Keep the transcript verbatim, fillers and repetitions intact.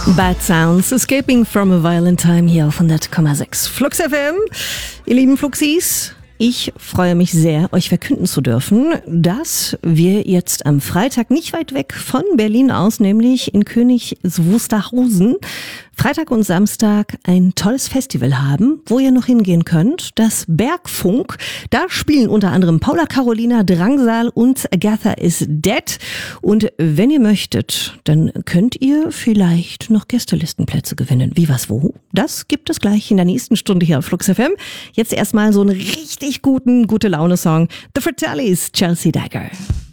Bad Sounds, Escaping from a Violent Time hier auf hundert Komma sechs Flux F M. Ihr lieben Fluxis, ich freue mich sehr, euch verkünden zu dürfen, dass wir jetzt am Freitag nicht weit weg von Berlin aus, nämlich in Königs Wusterhausen, Freitag und Samstag ein tolles Festival haben, wo ihr noch hingehen könnt. Das Bergfunk, da spielen unter anderem Paula Carolina, Drangsal und Agatha is Dead. Und wenn ihr möchtet, dann könnt ihr vielleicht noch Gästelistenplätze gewinnen. Wie, was, wo? Das gibt es gleich in der nächsten Stunde hier auf Flux F M. Jetzt erstmal so einen richtig guten, gute Laune-Song. The Fratellis, Chelsea Dagger.